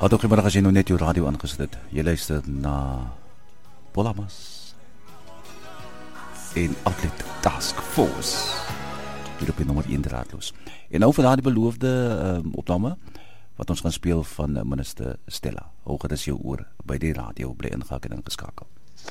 Goeiemiddag as jy nou net jou radio aangesit het. Jy luister na Polamas en Outlet Task Force. Hier op die nommer 1 draadloos. En nou vir daardie beloofde opname wat ons gaan speel van minister Stella. Hoog is jou oor by die radio, bly ingehaak en ingeskakel.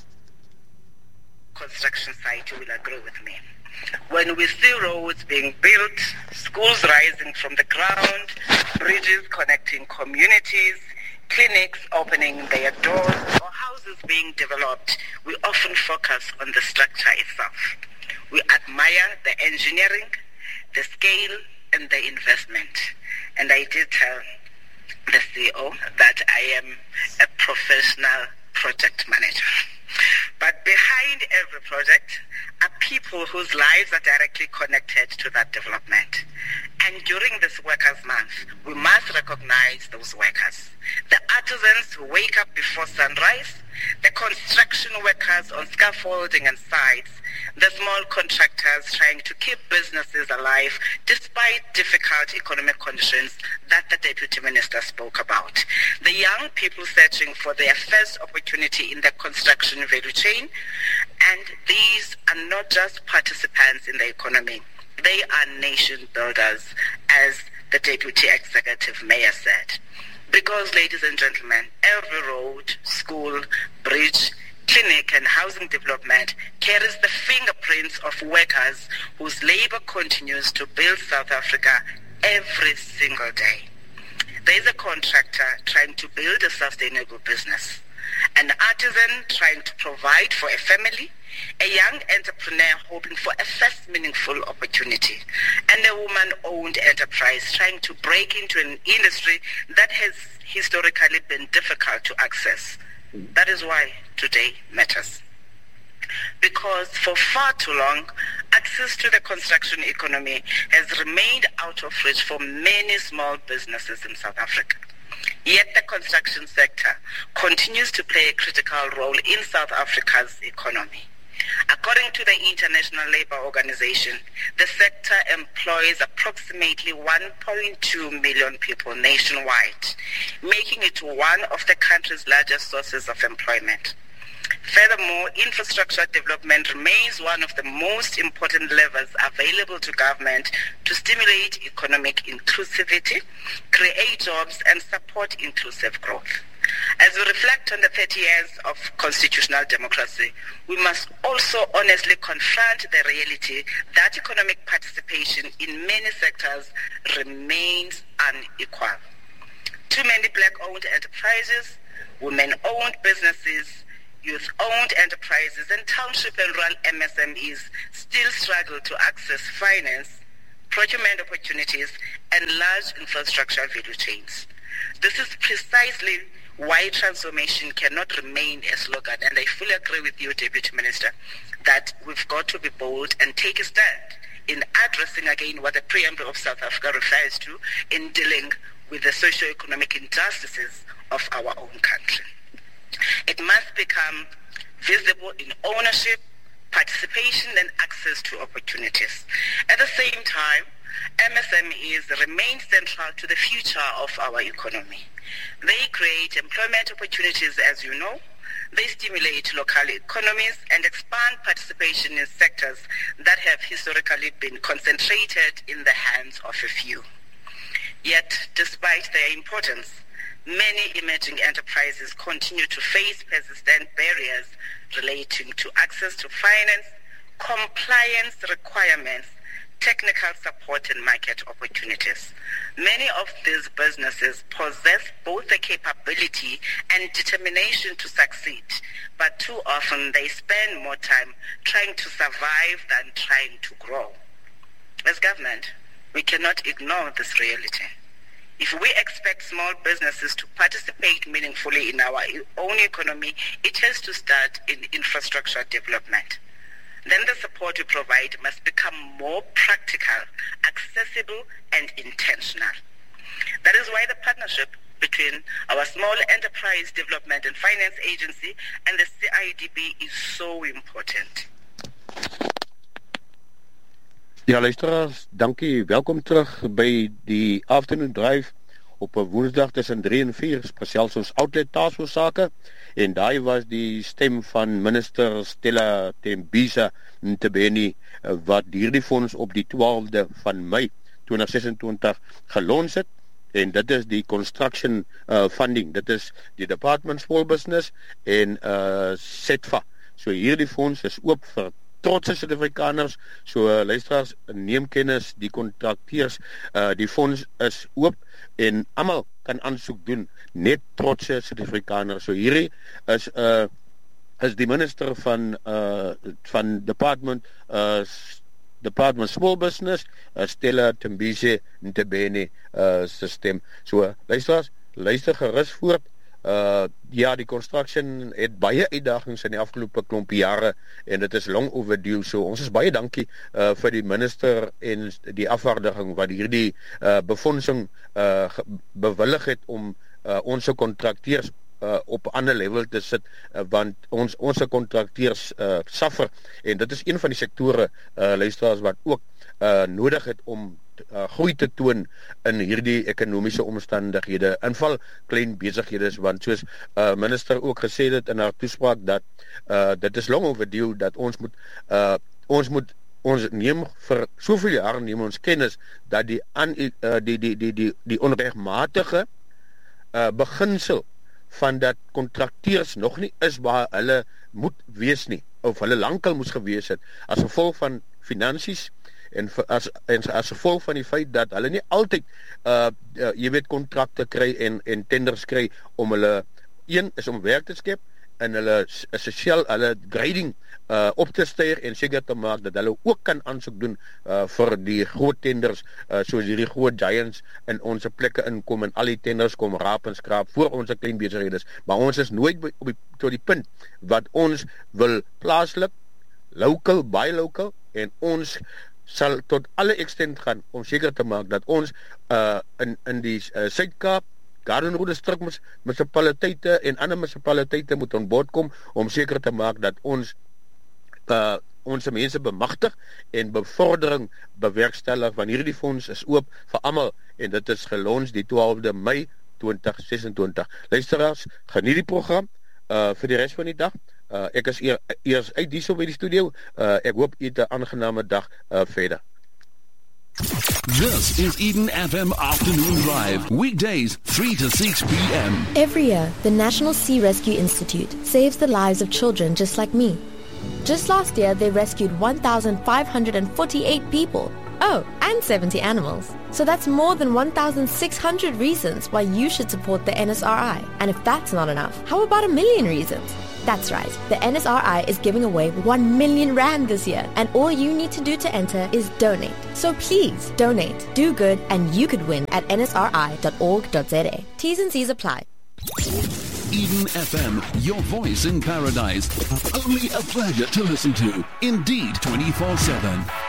Construction site, you will agree with me. When we see roads being built, schools rising from the ground, bridges connecting communities, clinics opening their doors, or houses being developed, we often focus on the structure itself. We admire the engineering, the scale, and the investment. And I did tell the CEO that I am a professional project manager. But behind every project are people whose lives are directly connected to that development. And during this Workers' Month, we must recognize those workers. The artisans who wake up before sunrise, the construction workers on scaffolding and sites, the small contractors trying to keep businesses alive despite difficult economic conditions that the Deputy Minister spoke about. The young people searching for their first opportunity in the construction value chain. And these are not just participants in the economy. They are nation builders, as the Deputy Executive Mayor said. Because, ladies and gentlemen, every road, school, bridge, clinic and housing development carries the fingerprints of workers whose labor continues to build South Africa every single day. There is a contractor trying to build a sustainable business, an artisan trying to provide for a family, a young entrepreneur hoping for a first meaningful opportunity, and a woman-owned enterprise trying to break into an industry that has historically been difficult to access. That is why today matters. Because for far too long, access to the construction economy has remained out of reach for many small businesses in South Africa. Yet the construction sector continues to play a critical role in South Africa's economy. According to the International Labour Organization, the sector employs approximately 1.2 million people nationwide, making it one of the country's largest sources of employment. Furthermore, infrastructure development remains one of the most important levers available to government to stimulate economic inclusivity, create jobs, and support inclusive growth. As we reflect on the 30 years of constitutional democracy, we must also honestly confront the reality that economic participation in many sectors remains unequal. Too many black-owned enterprises, women-owned businesses, youth-owned enterprises, and township and rural MSMEs still struggle to access finance, procurement opportunities, and large infrastructure value chains. This is precisely why transformation cannot remain a slogan, and I fully agree with you, Deputy Minister, that we've got to be bold and take a stand in addressing again what the preamble of South Africa refers to in dealing with the socio-economic injustices of our own country. It must become visible in ownership, participation, and access to opportunities. At the same time, MSMEs remain central to the future of our economy. They create employment opportunities, as you know. They stimulate local economies and expand participation in sectors that have historically been concentrated in the hands of a few. Yet, despite their importance, many emerging enterprises continue to face persistent barriers relating to access to finance, compliance requirements, technical support, and market opportunities. Many of these businesses possess both the capability and determination to succeed, but too often they spend more time trying to survive than trying to grow. As government, we cannot ignore this reality. If we expect small businesses to participate meaningfully in our own economy, it has to start in infrastructure development. Then the support we provide must become more practical, accessible, and intentional. That is why the partnership between our Small Enterprise Development and Finance Agency and the CIDB is so important. Ja, luisteraars, dankie. Welkom terug by die Afternoon Drive op 'n Woensdag tussen 3 en 4 gesels ons outlet taselsake en daai was die stem van minister Stella Tembisa Ntebeni wat hierdie fonds op die 12de van Mei 2026 gelons het. En dit is die construction funding. Dit is die Department Small Business en SETFA. So hierdie fonds is oop vir trotse Suid-Afrikaners. So luisteraars, neem kennis, die kontrakteurs, die fonds is oop en almal kan aansoek doen, net trotse Suid-Afrikaners. So hierdie is die minister van Department Small Business, Stella Tembisa Ntebeni system. So luister gerus voort. Ja, die construction het baie uitdagings in die afgelope klomp jare en dit is long overdue. So ons is baie dankie vir die minister en die afvaardiging wat hierdie befondsing bewillig het om ons kontrakteurs op 'n ander level te sit, want ons kontrakteurs suffer en dit is een van die sektore luisteraars wat ook nodig het om groei te toon in hierdie ekonomiese omstandighede, inval klein besighede, want soos minister ook gesê het in haar toespraak dat dit is long overdue dat ons neem vir soveel jaar neem ons kennis dat die onregmatige beginsel van dat kontrakteurs nog nie is waar hulle moet wees nie, of hulle lankal moes gewees het, as gevolg van finansies en as gevolg van die feit dat hulle nie altyd kontrakte kry en tenders kry om hulle, een is om werk te skep en hulle grading op te stuur en seker te maak dat hulle ook kan aansoek doen vir die groot tenders, soos hierdie groot giants in ons plekke inkom en al die tenders kom raap en skraap voor ons klein besighede. Maar ons is nooit tot die punt wat ons wil plaaslik, baie local, en ons sal tot alle extent gaan om seker te maak dat ons in die Suid-Kaap, Gardenrode Strik munisipaliteite en ander munisipaliteite moet aan boord kom om seker te maak dat ons mense bemagtig en bevordering bewerkstellig, want hierdie fonds is oop vir almal en dit is gelons die 12de Mei 2026. Luisteraars, geniet die program vir die res van die dag. Ek is eers uit hierso by die studio. Ek hoop u het 'n aangename dag verder. This is Eden FM Afternoon Drive, weekdays 3 to 6 p.m. Every year, the National Sea Rescue Institute saves the lives of children just like me. Just last year, they rescued 1,548 people. Oh, and 70 animals. So that's more than 1,600 reasons why you should support the NSRI. And if that's not enough, how about 1 million reasons? That's right, the NSRI is giving away 1 million rand this year, and all you need to do to enter is donate. So please donate, do good, and you could win at nsri.org.za. T's and C's apply. Eden FM, your voice in paradise. Only a pleasure to listen to. Indeed, 24/7.